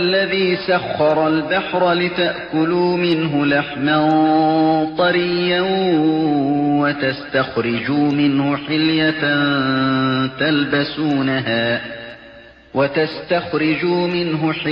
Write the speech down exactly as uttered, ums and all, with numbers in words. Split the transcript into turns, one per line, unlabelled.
الذي سخر البحر لتأكلوا منه لحما طريا وتستخرجوا منه حلية تلبسونها وتستخرجوا منه